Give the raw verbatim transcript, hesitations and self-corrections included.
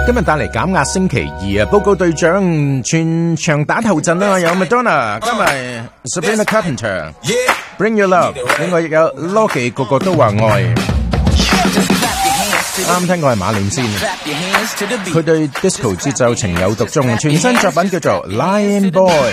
今日帶嚟減壓星期二啊！報告隊長全場打頭陣啦，有 Madonna， 今日 Sabrina Carpenter，Bring Your Love， 另外亦有 Logie， 個個都話愛。啱聽過係馬念先，佢對 disco 節奏情有獨鍾，全新作品叫做 Lion Boy。